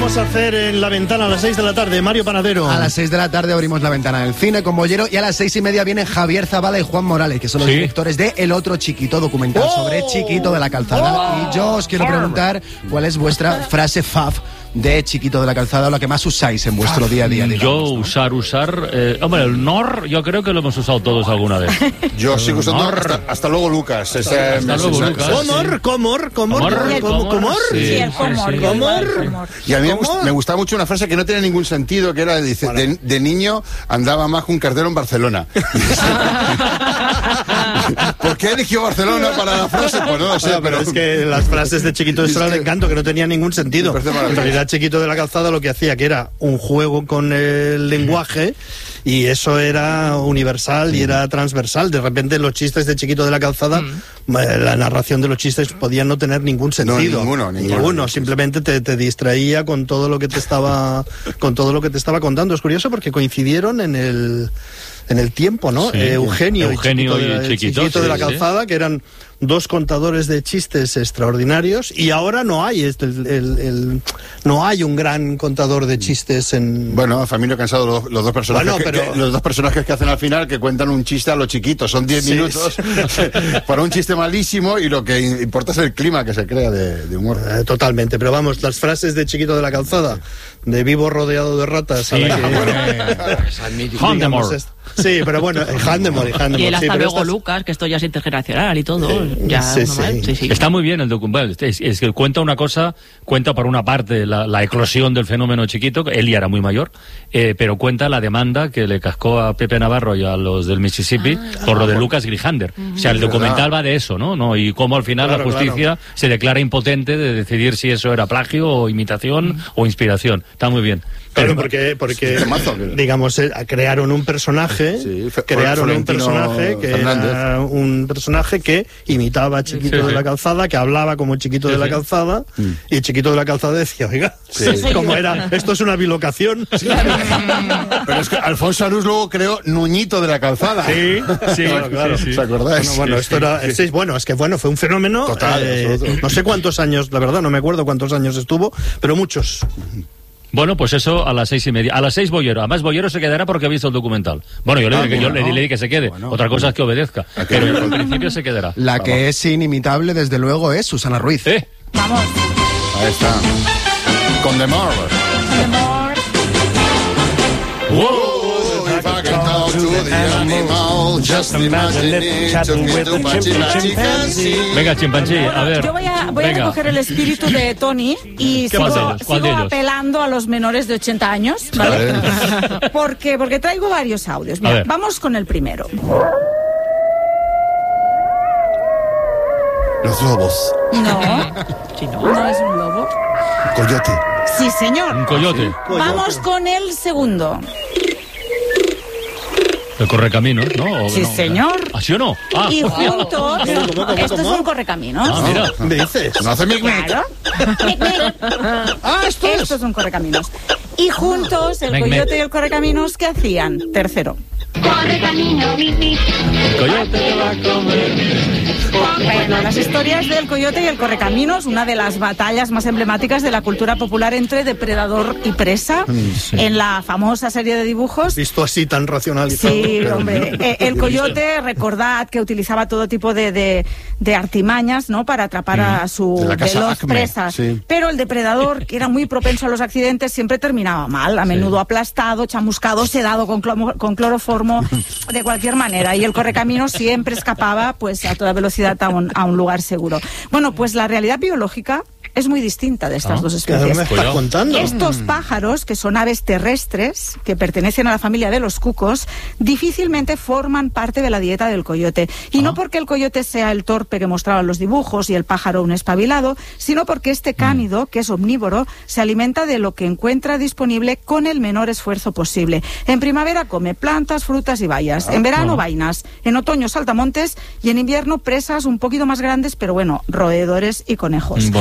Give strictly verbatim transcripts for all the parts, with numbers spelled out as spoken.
vamos a hacer en La Ventana a las seis de la tarde? Mario Panadero. A las seis de la tarde abrimos La Ventana del cine con Bollero y a las seis y media vienen Javier Zavala y Juan Morales, que son los ¿Sí? directores de El Otro Chiquito, documental oh, sobre Chiquito de la Calzada. Oh, y yo os quiero preguntar cuál es vuestra frase faf de Chiquito de la Calzada, o la que más usáis en vuestro día a día, digamos, Yo usar, usar... Eh, hombre, el nor, yo creo que lo hemos usado todos alguna vez. Yo sigo usando hasta, hasta luego Lucas. Hasta, hasta luego Lucas. Comor, comor, comor, comor. Sí, el comor. Comor. Y a mí me gustaba mucho una frase que no tenía ningún sentido, que era, dice, de, de niño andaba más que un cartero en Barcelona. ¿Por qué eligió Barcelona para la frase? Pues no lo sé, pero... pero es que las frases de Chiquito de Estrada de Encanto, que no tenían ningún sentido. En realidad, Chiquito de la Calzada lo que hacía que era un juego con el lenguaje, y eso era universal y era transversal. De repente los chistes de Chiquito de la Calzada, mm. la narración de los chistes podían no tener ningún sentido. No, ninguno, ninguno. ninguno. Simplemente te, te distraía con todo lo que te estaba con todo lo que te estaba contando. Es curioso porque coincidieron en el en el tiempo, ¿no? Sí, eh, Eugenio, Eugenio y Chiquito, y Chiquito, Chiquito sí, de la Calzada, sí. que eran dos contadores de chistes extraordinarios, y ahora no hay el, el, el, no hay un gran contador de chistes en... Bueno, Familia Cansado, los, los dos personajes bueno, pero... que, los dos personajes que hacen al final, que cuentan un chiste a lo chiquito, son diez sí, minutos sí. para un chiste malísimo, y lo que importa es el clima que se crea de, de humor. Eh, totalmente, pero vamos, las frases de Chiquito de la Calzada, de vivo rodeado de ratas, sí, a la que... bueno. Handemore. Sí, pero bueno, Handemore y Handemore. Y el hasta sí, luego estas... Lucas, que esto ya es intergeneracional y todo. Eh, ya sí, sí. Sí, sí. Está muy bien el documental. Es, es que cuenta una cosa, cuenta por una parte la, la eclosión del fenómeno Chiquito, él ya era muy mayor, eh, pero cuenta la demanda que le cascó a Pepe Navarro y a los del Mississippi ah, por ah, lo de bueno. Lucas Grijander. Uh-huh. O sea, el documental va de eso, ¿no? ¿no? Y cómo al final claro, la justicia claro. se declara impotente de decidir si eso era plagio o imitación uh-huh. o inspiración. Está muy bien. Claro, porque, porque digamos, eh, crearon un personaje, sí, crearon un personaje que Fernández. Era un personaje que imitaba a Chiquito sí, sí. de la Calzada, que hablaba como Chiquito sí, de la Calzada, sí. y Chiquito de la Calzada decía, oiga, sí. como era, esto es una bilocación. Sí. Pero es que Alfonso Arús luego creó Nuñito de la Calzada. Sí, sí, claro, claro. ¿Os acordáis? Bueno, bueno, esto era, sí, bueno, es que bueno, fue un fenómeno. Total, eh, no sé cuántos años, la verdad, no me acuerdo cuántos años estuvo, pero muchos. Bueno, pues eso a las seis y media. A las seis Bollero. Además, Bollero se quedará porque ha visto el documental. Bueno, yo le, ah, que, bueno, yo le, le di que se quede. Bueno, Otra cosa es que obedezca. Pero en principio se quedará. La Vamos. que es inimitable, desde luego, es Susana Ruiz. ¿Eh? Vamos. Ahí está. Con The More. The More. ¡Wow! Venga, chimpancé, a ver. Yo voy a, voy a recoger el espíritu de Tony y sigo, sigo apelando a los menores de ochenta años, ¿vale? porque, porque traigo varios audios. Mira, vamos con el primero. Los lobos. No, sí, no. no es un lobo. Un coyote. Sí, señor. Un coyote. Vamos con el segundo. El correcaminos, ¿no? Sí, no, señor. ¿Así o no? Ah. Y juntos, esto es un correcaminos. Ah, mira. ¿Me dices? No hace mic mic. Claro. Ah, esto es. Esto es un correcaminos. Y juntos, el coyote y el correcaminos, ¿qué hacían? Tercero. Correcaminos, mic mic. El coyote te va a comer. Bueno, las historias del coyote y el correcaminos, una de las batallas más emblemáticas de la cultura popular entre depredador y presa, sí. en la famosa serie de dibujos. Visto así tan racionalizado. Sí, hombre. Eh, el coyote, recordad que utilizaba todo tipo de, de, de artimañas, ¿no?, para atrapar a su veloz presa. Sí. Pero el depredador, que era muy propenso a los accidentes, siempre terminaba mal, a menudo sí. aplastado, chamuscado, sedado con, cloro, con cloroformo, de cualquier manera. Y el correcaminos siempre escapaba, pues, a toda velocidad a un, a un lugar seguro. Bueno, pues la realidad biológica es muy distinta de estas ah, dos especies. ¿Qué me estás contando? Estos pájaros, que son aves terrestres, que pertenecen a la familia de los cucos, difícilmente forman parte de la dieta del coyote. Y ah. no porque el coyote sea el torpe que mostraban los dibujos y el pájaro un espabilado, sino porque este cánido, mm. que es omnívoro, se alimenta de lo que encuentra disponible con el menor esfuerzo posible. En primavera come plantas, frutas y bayas. Ah, en verano, ah. vainas. En otoño, saltamontes. Y en invierno, presas un poquito más grandes, pero bueno, roedores y conejos. Bueno. Un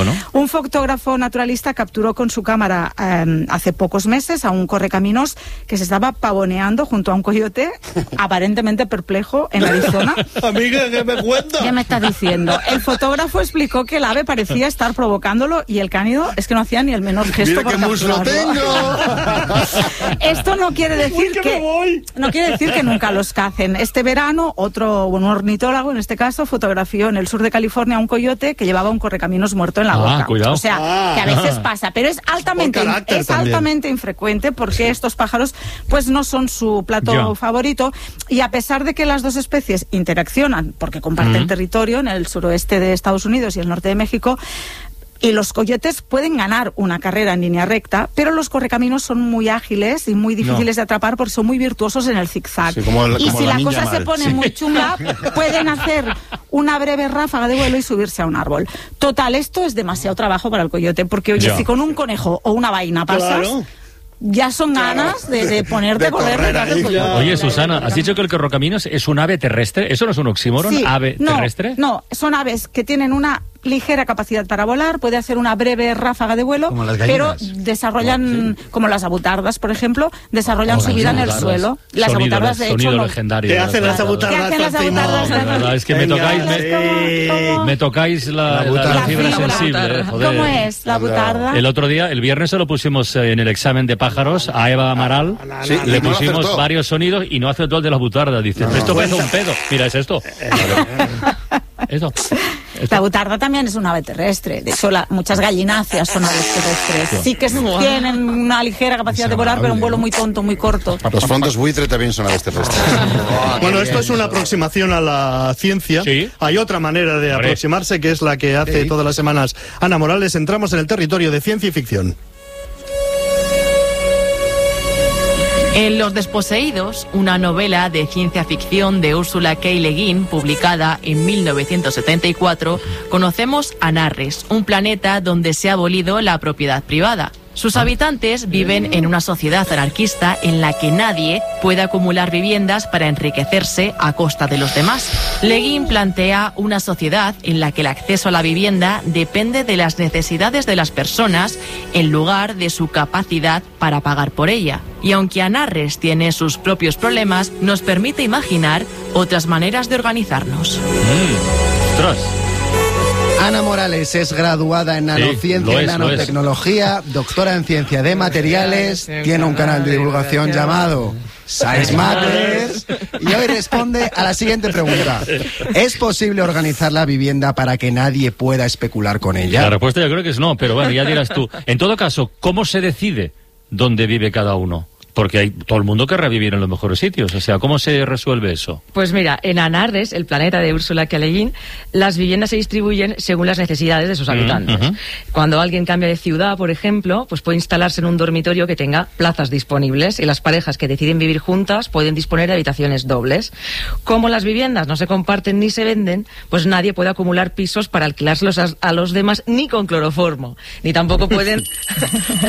Un fotógrafo naturalista capturó con su cámara eh, hace pocos meses a un correcaminos que se estaba pavoneando junto a un coyote aparentemente perplejo en Arizona. Amiga, ¿qué me cuentas? ¿Qué me estás diciendo? El fotógrafo explicó que el ave parecía estar provocándolo y el cánido es que no hacía ni el menor gesto. ¡Mira por qué muslo tengo! Esto no quiere decir Uy, que, que me voy. no quiere decir que nunca los cacen. Este verano, otro un ornitólogo, en este caso, fotografió en el sur de California a un coyote que llevaba un correcaminos muerto en la Ah, boca. cuidado. O sea, Ah. que a veces pasa, pero es altamente, Por carácter es también. altamente infrecuente porque estos pájaros pues no son su plato Ya. favorito, y a pesar de que las dos especies interaccionan porque comparten Mm. territorio en el suroeste de Estados Unidos y el norte de México, y los coyotes pueden ganar una carrera en línea recta, pero los correcaminos son muy ágiles y muy difíciles de atrapar porque son muy virtuosos en el zigzag. Sí, como el- y como si la la, ninja cosa se mal. pone Sí. muy chunga, pueden hacer una breve ráfaga de vuelo y subirse a un árbol. Total, esto es demasiado trabajo para el coyote, porque oye, Ya. si con un conejo o una vaina pasas, Claro. ya son ganas de, de ponerte De a correr correr detrás del ahí. coyote. Oye, Susana, ¿has dicho que el correcaminos es un ave terrestre? ¿Eso no es un oxímoron? Sí, ¿Ave no, terrestre? No, son aves que tienen una ligera capacidad para volar, puede hacer una breve ráfaga de vuelo, Como las pero gallinas. desarrollan, como las abutardas, por ejemplo, desarrollan Oh, su vida en el abutardas. suelo. Las Sonido, abutardas, de hecho, sonido no- legendario. ¿Qué hacen las Claro. abutardas? ¿Qué hacen las Timón? abutardas? La verdad es que me Venga, tocáis, sí. me, ¿Cómo- cómo? me tocáis la, la- la butarda. fibra La fibra. sensible. joder. ¿Cómo es la butarda? El otro día, el viernes, se lo pusimos eh, en el examen de pájaros a Eva Amaral. Sí, y Le no lo pusimos acertó. varios sonidos y no acertó el de la butarda. Dice, esto parece un pedo. Mira, es esto. Esto. La butarda también es un ave terrestre. De hecho, la- muchas gallináceas son aves terrestres. Sí que tienen una ligera capacidad de volar, pero un vuelo muy tonto, muy corto. Los fondos buitre también son aves terrestres. Bueno, esto es una aproximación a la ciencia. Sí. Hay otra manera de Hombre. aproximarse, que es la que hace Sí. todas las semanas Ana Morales. Entramos en el territorio de ciencia y ficción. En Los Desposeídos, una novela de ciencia ficción de Ursula K. Le Guin, publicada en mil novecientos setenta y cuatro, conocemos a Narres, un planeta donde se ha abolido la propiedad privada. Sus habitantes viven en una sociedad anarquista en la que nadie puede acumular viviendas para enriquecerse a costa de los demás. Le Guin plantea una sociedad en la que el acceso a la vivienda depende de las necesidades de las personas en lugar de su capacidad para pagar por ella. Y aunque Anarres tiene sus propios problemas, nos permite imaginar otras maneras de organizarnos. Mm, ostras. Ana Morales es graduada en nanociencia lo y es, lo nanotecnología, doctora en ciencia de materiales, tiene un canal de divulgación llamado Science Matters y hoy responde a la siguiente pregunta. ¿Es posible organizar la vivienda para que nadie pueda especular con La ella? respuesta yo creo que es no, pero bueno, ya dirás tú. En todo caso, ¿cómo se decide dónde vive cada uno? Porque hay todo el mundo querrá vivir en los mejores sitios. O sea, ¿cómo se resuelve eso? Pues mira, en Anarres, el planeta de Ursula K. Le Guin, las viviendas se distribuyen según las necesidades de sus habitantes. ujú. Cuando alguien cambia de ciudad, por ejemplo, pues puede instalarse en un dormitorio que tenga plazas disponibles y las parejas que deciden vivir juntas pueden disponer de habitaciones dobles. Como las viviendas no se comparten ni se venden, pues nadie puede acumular pisos para alquilárselos a, a los demás ni con cloroformo, ni tampoco pueden